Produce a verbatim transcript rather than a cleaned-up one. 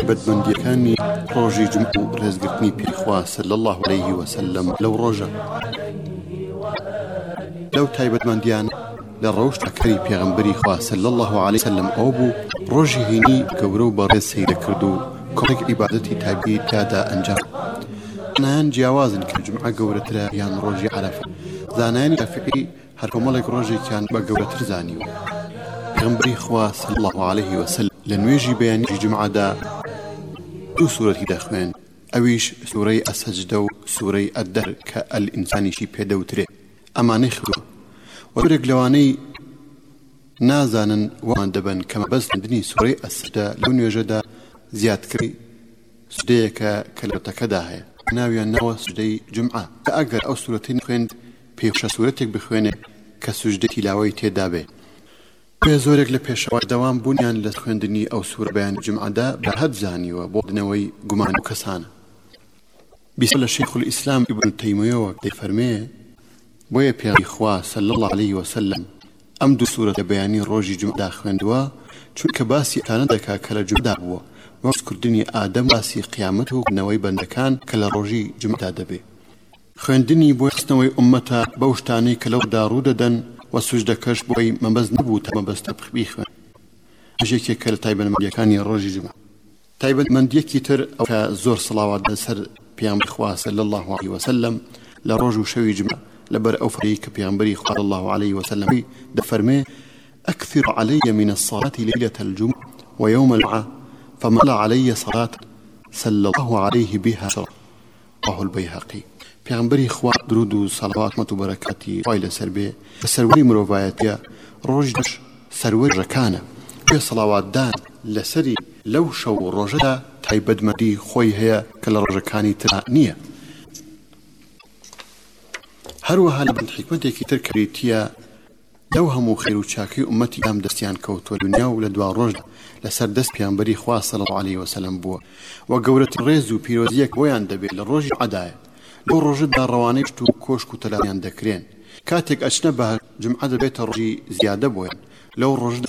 بدمندیەکانی ڕۆژی جمعە و ڕێزگرتنی پێخوا صلی الله عليه وسلم لەو ڕۆژە لەو تایبەتمەندیان لە ڕەوشتەکەری پێغەمبەری خوا صلی الله عليه وسلم ئەو بوو ڕۆژی هینی گەورە و بەڕێز سەیرە کرد و کۆمەڵێک عیبادەتی تایبەتی تیادا ئەنجام زانایان جیاوازن کە جمعە گەورەترە یان ڕۆژی عەرەفە زانایانی شافعی هەر کۆمەڵێک ڕۆژێکیان بە گەورەتر زانیوە پێغەمبەری خوا صلی الله عليه وسلم لە نوێژی بەیانی جمعەدا دوو سوورەتی دەخوێن ئەویش سوورەی ئەسەجدە و سوورەی ئەددەر کە ئەلئینسانیشی پێدەوترێ ئەمانەی خوێن وەرێک لەوانەی نازانن وان دەبن کە مەبەست خوێندنی سوورەی ئەسەجدە لەو نوێژەدا زیادکردنی سودەیەکە کە لەوتەکەدا هەیە ناویان ناوە سوودەی جمعە کە ئەگەر ئەو سوورەتەی نخوێند پێشە سوورەتێک بخوێنێ کە سوژدەی تیلاوەی تێدا بێ پێ زۆرێک لە پێشەوە دەوام بوونیان لە خوێندنی ئەو سوورە بەیان جمعەدا بەرهەت زانیوە بۆ دنەوەی گومان و کەسانە بیست لە شیخ الئیسلام ئیبن تەیمیەوە دەیفەرمێ بۆیە پێغەمبەری خوا صلی الله عليه وسلم ئەم دوو سوورەتە بەیانی ڕۆژی جمعەدا خوێندووە چونکە باسی ئەوانە دەکا کە لە جمعەدا بووە وەسکردنی ئادەم باسی قیامەت و بنەوەی بەندەکان کە لە ڕۆژی جمعەدا دەبێ خوێندنی بۆ خستنەوەی ئومەتە بەو شتانەی کە لەودا ڕوو دەدەن و سوژدەکەش بۆی مەبەست نەبوو تا مەبەستە بیخوێن ژێکێکە لە تایبەتمەندیەکانی ڕۆژی جمعە تایبەتمەندیەکی تر ئەو کە زۆر سڵاوات لەسەر پێغەمبەری خوا صلی الله عليه وسلم لە ڕۆژ و شەوی جمعە لەبەر ئەو فەرەی کە پێغەمبەری خوا صلی الله عليه وسلم دەفەرمێ أكثر علي من الصلاة ليلة الجمعة ويوم الجمعة فمن علي صلاة صلى الله عليه بها شرا رواه البيهقي پێغەمبەری خوا درود و سەڵاوات و بەرەکاتی خوای لەسەر بێ بە سەروەری مرۆڤایەتیە ڕۆژدەش سەروەری ڕەکانە پێ سەڵاواتدان لەسەری لەو شەو ڕۆژەدا تایبەتمەندی خۆی هەیە کە لە ڕۆژەکانی تر نییە هەروەها لە بەند حیکمەتێکی تر کەریتیە لەو هەموو خێر و چاکەی ئومەتی ئام دەستیان کەوتووە دنیا و لە دوا ڕۆژدا لەسەر دەست پێغەمبەری خوا صلی الله عليه وسلم بووە و گەورەترین ڕێز و پیرۆزیەک بۆیان دەبێت لە ڕۆژی عەدایە لەو ڕۆژەدا ڕەوانەی شت و کۆشک و تەلاویان دەکرێن کاتێک ئەچنە بە جمعە دەبێتە ڕۆژی زیادە بۆیان لەو ڕۆژدا